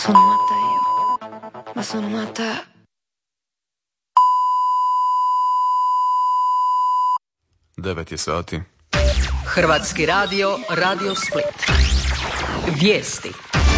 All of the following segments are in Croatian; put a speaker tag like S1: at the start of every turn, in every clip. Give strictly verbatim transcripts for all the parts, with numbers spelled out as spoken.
S1: Sono matta io, ma sono matta.
S2: devet je sati.
S3: Hrvatski radio, Radio Split. Vijesti.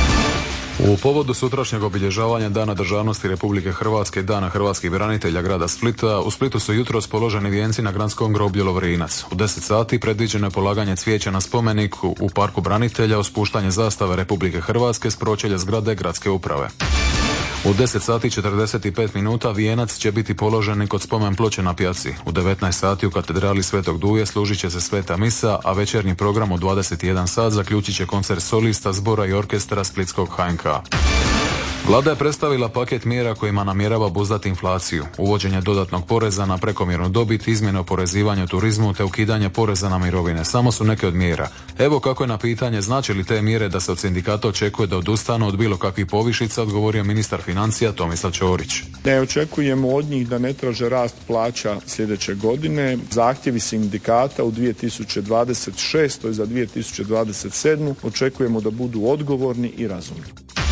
S2: U povodu sutrašnjeg obilježavanja Dana državnosti Republike Hrvatske i Dana hrvatskih branitelja grada Splita, u Splitu su jutros položeni vijenci na gradskom groblju Lovrinac. U deset sati predviđeno je polaganje cvijeća na spomenik u Parku branitelja uz spuštanje zastave Republike Hrvatske s pročelja zgrade gradske uprave. U deset sati i četrdeset pet minuta vijenac će biti položen i kod spomen ploče na Pjaci. U devetnaest sati u katedrali Svetog Duje služit će se sveta misa, a večernji program u dvadeset jedan sat zaključit će koncert solista, zbora i orkestra Splitskog H N K. Vlada je predstavila paket mjera kojima namjerava obuzdati inflaciju, uvođenje dodatnog poreza na prekomjernu dobit, izmjene oporezivanja u turizmu te ukidanje poreza na mirovine. Samo su neke od mjera. Evo kako je na pitanje znači li te mjere da se od sindikata očekuje da odustanu od bilo kakvih povišica odgovorio ministar financija Tomislav Ćorić.
S4: Ne očekujemo od njih da ne traže rast plaća sljedeće godine. Zahtjevi sindikata u dvije tisuće dvadeset šestoj i za dvije tisuće dvadeset sedmu očekujemo da budu odgovorni i razumni.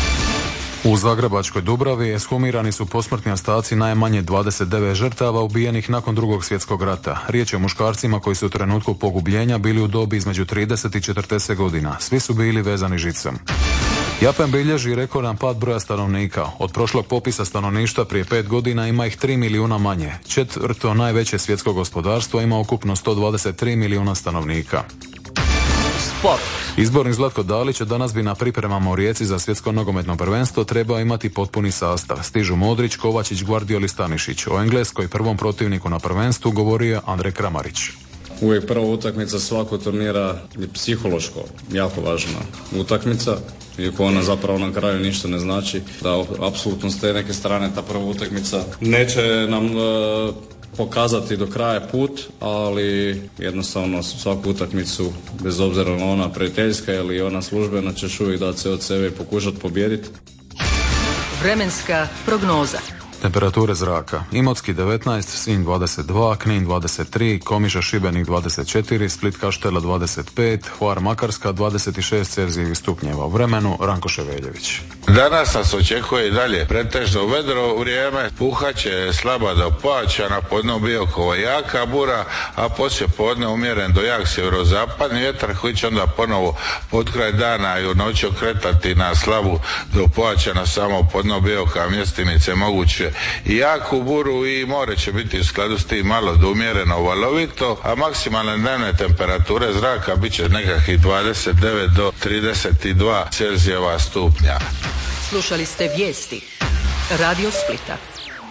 S2: U Zagrebačkoj Dubravi ekshumirani su posmrtni ostaci najmanje dvadeset devet žrtava ubijenih nakon Drugog svjetskog rata. Riječ je o muškarcima koji su u trenutku pogubljenja bili u dobi između trideset i četrdeset godina. Svi su bili vezani žicom. Japan bilježi rekordan pad broja stanovnika. Od prošlog popisa stanovništva prije pet godina ima ih tri milijuna manje. Četvrto najveće svjetsko gospodarstvo ima ukupno sto dvadeset tri milijuna stanovnika.
S3: Sport.
S2: Izbornik Zlatko Dalić danas bi na pripremama u Rijeci za svjetsko nogometno prvenstvo trebao imati potpuni sastav. Stižu Modrić, Kovačić, Gvardiol i Stanišić. O Engleskoj prvom protivniku na prvenstvu govorio Andrej Kramarić.
S5: Uvijek prva utakmica svakog turnira je psihološko jako važna utakmica, iako ona zapravo na kraju ništa ne znači, da apsolutno s te neke strane ta prva utakmica neće nam e, pokazati do kraja put, ali jednostavno svaku utakmicu, bez obzira na ona prijateljska ili ona službena, ćeš uvijek dati sve od sebe i pokušati pobijediti.
S3: Vremenska prognoza.
S2: Temperature zraka. Imotski devetnaest, Sinj dvadeset dva, Knin dvadeset tri, Komiža Šibenik dvadeset četiri, Split Kaštela dvadeset pet, Hvar Makarska dvadeset šest Celzijevih stupnjeva. U vremenu Ranko Ševeljević.
S6: Danas nas očekuje i dalje pretežno vedro vrijeme, puhaće slaba do pojačana, podne Biokova jaka bura, a poslije podne umjeren do jak sjeverozapadni vjetar koji će onda ponovo pod kraj dana i u noći okretati na slabu do pojačana, samo podne Bioka mjestinice moguće i jaku buru i more će biti u skladu s tim malo do umjereno valovito, a maksimalne dnevne temperature zraka bit će nekakvih dvadeset devet do trideset dva Celzijeva stupnja.
S3: Slušali ste vijesti Radio Splita.